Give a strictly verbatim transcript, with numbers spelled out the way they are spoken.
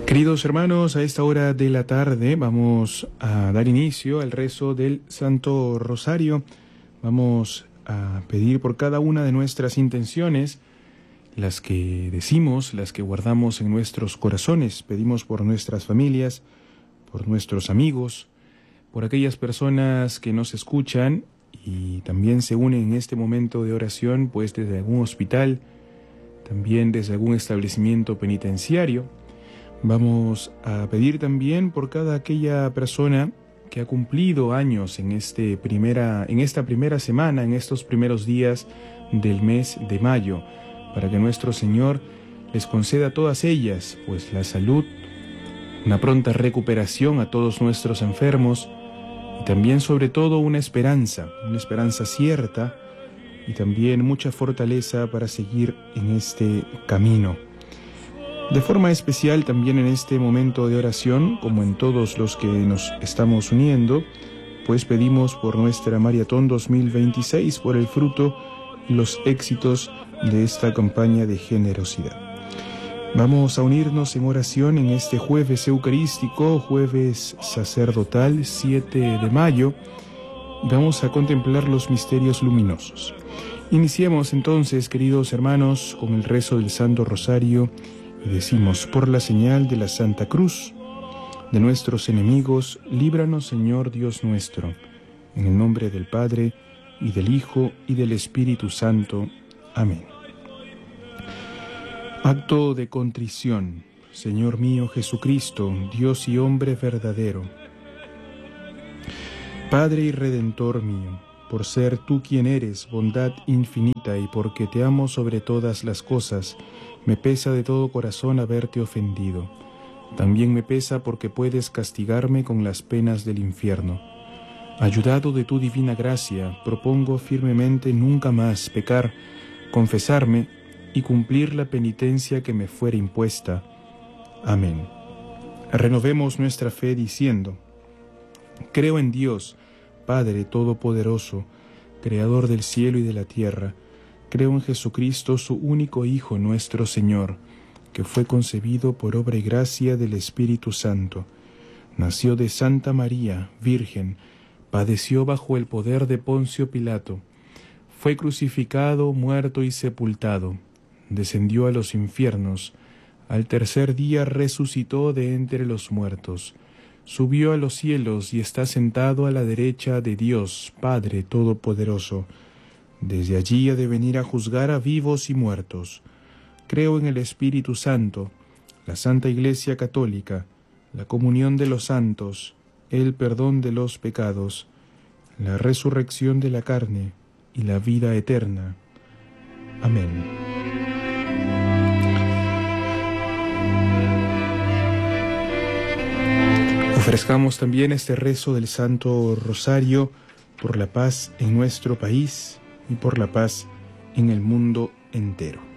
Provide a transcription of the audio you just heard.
Queridos hermanos, a esta hora de la tarde vamos a dar inicio al rezo del Santo Rosario. Vamos a pedir por cada una de nuestras intenciones, las que decimos, las que guardamos en nuestros corazones. Pedimos por nuestras familias, por nuestros amigos, por aquellas personas que nos escuchan y también se unen en este momento de oración, pues desde algún hospital, también desde algún establecimiento penitenciario. Vamos a pedir también por cada aquella persona que ha cumplido años en, este primera, en esta primera semana, en estos primeros días del mes de mayo, para que nuestro Señor les conceda a todas ellas, pues la salud, una pronta recuperación a todos nuestros enfermos y también sobre todo una esperanza, una esperanza cierta y también mucha fortaleza para seguir en este camino. De forma especial también en este momento de oración, como en todos los que nos estamos uniendo, pues pedimos por nuestra Maratón dos mil veintiséis, por el fruto y los éxitos de esta campaña de generosidad. Vamos a unirnos en oración en este jueves eucarístico, jueves sacerdotal, siete de mayo, y vamos a contemplar los misterios luminosos. Iniciemos entonces, queridos hermanos, con el rezo del Santo Rosario. Y decimos: por la señal de la Santa Cruz de nuestros enemigos, líbranos, Señor Dios nuestro, en el nombre del Padre, y del Hijo, y del Espíritu Santo. Amén. Acto de contrición. Señor mío Jesucristo, Dios y hombre verdadero, Padre y Redentor mío, por ser tú quien eres, bondad infinita, y porque te amo sobre todas las cosas, me pesa de todo corazón haberte ofendido. También me pesa porque puedes castigarme con las penas del infierno. Ayudado de tu divina gracia, propongo firmemente nunca más pecar, confesarme y cumplir la penitencia que me fuera impuesta. Amén. Renovemos nuestra fe diciendo: creo en Dios, Padre Todopoderoso, Creador del cielo y de la tierra. Creo en Jesucristo, su único Hijo, nuestro Señor, que fue concebido por obra y gracia del Espíritu Santo. Nació de Santa María, Virgen, padeció bajo el poder de Poncio Pilato, fue crucificado, muerto y sepultado, descendió a los infiernos, al tercer día resucitó de entre los muertos, subió a los cielos y está sentado a la derecha de Dios, Padre Todopoderoso. Desde allí ha de venir a juzgar a vivos y muertos. Creo en el Espíritu Santo, la Santa Iglesia Católica, la comunión de los santos, el perdón de los pecados, la resurrección de la carne y la vida eterna. Amén. Ofrezcamos también este rezo del Santo Rosario por la paz en nuestro país y por la paz en el mundo entero.